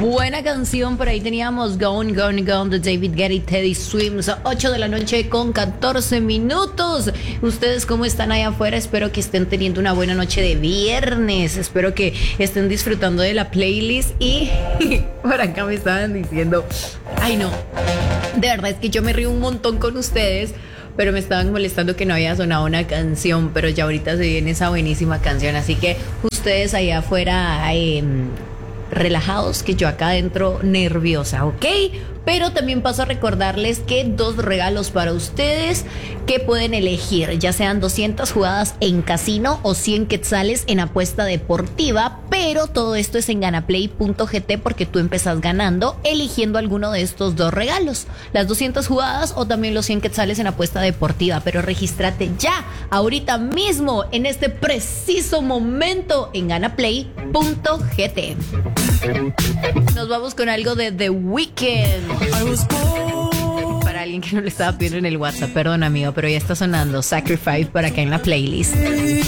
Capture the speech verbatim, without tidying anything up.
Buena canción, por ahí teníamos Gone, Gone, Gone de David Guetta y Teddy Swims. ocho de la noche con catorce minutos. ¿Ustedes cómo están allá afuera? Espero que estén teniendo una buena noche de viernes. Espero que estén disfrutando de la playlist. Y por acá me estaban diciendo, ay no, de verdad es que yo me río un montón con ustedes, pero me estaban molestando que no había sonado una canción, pero ya ahorita se viene esa buenísima canción, así que ustedes allá afuera eh, relajados, que yo acá adentro nerviosa, ¿ok? Pero también paso a recordarles que dos regalos para ustedes que pueden elegir, ya sean doscientas jugadas en casino o cien quetzales en apuesta deportiva, pero todo esto es en ganaplay punto gt porque tú empezás ganando eligiendo alguno de estos dos regalos, las doscientas jugadas o también los cien quetzales en apuesta deportiva, pero regístrate ya, ahorita mismo, en este preciso momento en ganaplay punto gt. Nos vamos con algo de The Weeknd. Para alguien que no le estaba pidiendo en el WhatsApp, perdón amigo, pero ya está sonando Sacrifice para acá en la playlist.